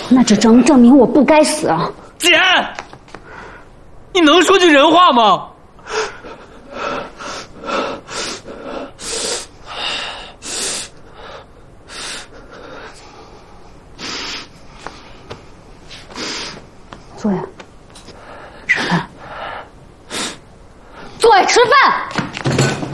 那只能证明我不该死啊！ 姐，你能说句人话吗？ 坐呀，吃饭。坐呀，吃饭。